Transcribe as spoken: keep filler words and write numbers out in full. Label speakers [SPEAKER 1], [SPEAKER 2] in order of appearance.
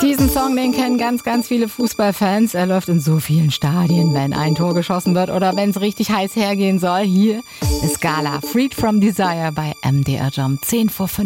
[SPEAKER 1] Diesen Song, den kennen ganz, ganz viele Fußballfans. Er läuft in so vielen Stadien, wenn ein Tor geschossen wird oder wenn es richtig heiß hergehen soll. Hier ist Gala, Freed from Desire bei M D R Jump, zehn vor fünf.